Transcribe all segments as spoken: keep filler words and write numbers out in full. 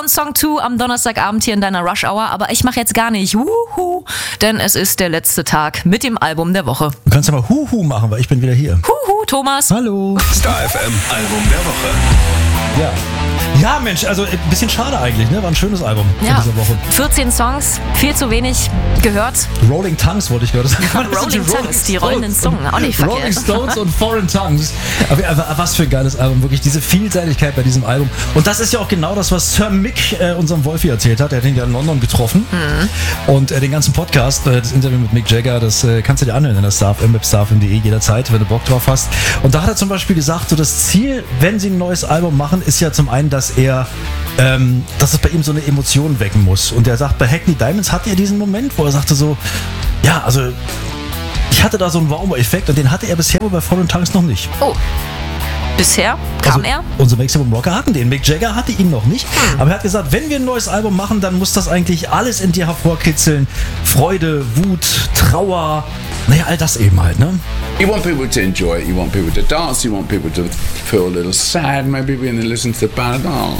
von Song zwei am Donnerstagabend hier in deiner Rush Hour, aber ich mache jetzt gar nicht Huhu, denn es ist der letzte Tag mit dem Album der Woche. Du kannst ja mal Huhu machen, weil ich bin wieder hier. Huhu, Thomas. Hallo. Star F M Album der Woche. Ja. Ja, Mensch, also ein bisschen schade eigentlich, ne? War ein schönes Album Ja. in dieser Woche. vierzehn Songs, viel zu wenig gehört. Rolling Tongues wollte ich gerade sagen. Rolling Tongues, die rollenden Zungen, auch nicht Rolling verkehrt. Stones und Foreign Tongues. Aber, aber was für ein geiles Album, wirklich diese Vielseitigkeit bei diesem Album. Und das ist ja auch genau das, was Sir Mick äh, unserem Wolfi erzählt hat. Er hat ihn ja in London getroffen. Mhm. Und äh, den ganzen Podcast, äh, das Interview mit Mick Jagger, das äh, kannst du dir anhören in der Star F M, star f m punkt d e jederzeit, wenn du Bock drauf hast. Und da hat er zum Beispiel gesagt, so das Ziel, wenn sie ein neues Album machen, ist ja zum einen, dass er Ähm, dass es bei ihm so eine Emotion wecken muss. Und er sagt, bei Hackney Diamonds hatte er diesen Moment, wo er sagte so, ja, also ich hatte da so einen Wow-Effekt und den hatte er bisher bei Foreign Tongues noch nicht. Oh, bisher kam also, er? Unsere Maximum Rocker hatten den, Mick Jagger hatte ihn noch nicht. Hm. Aber er hat gesagt, wenn wir ein neues Album machen, dann muss das eigentlich alles in dir hervorkitzeln. Freude, Wut, Trauer, naja, all das eben halt, ne? You want people to enjoy it, you want people to dance, you want people to feel a little sad, maybe when they listen to the ballad. Oh.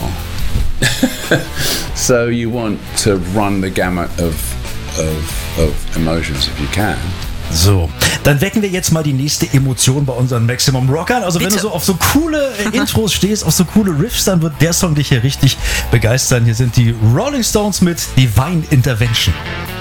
So you want to run the gamut of, of, of emotions if you can. So, dann wecken wir jetzt mal die nächste Emotion bei unseren Maximum Rockern. Also Bitte. wenn du so auf so coole äh, Intros stehst, auf so coole Riffs, dann wird der Song dich hier richtig begeistern. Hier sind die Rolling Stones mit Divine Intervention.